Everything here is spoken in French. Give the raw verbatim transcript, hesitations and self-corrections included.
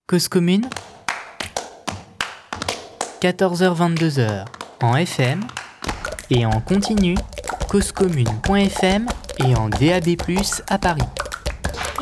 Cause commune, quatorze heures vingt-deux heures en F M et en continu causecommune point f m et en D A B plus, à Paris.